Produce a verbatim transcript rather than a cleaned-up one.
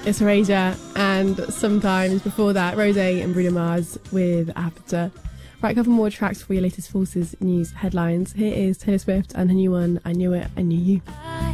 It's Erasure, and sometimes before that, Rose and Bruno Mars with After. Right, a couple more tracks for your latest Forces news headlines. Here is Taylor Swift and her new one, I Knew It, I Knew You.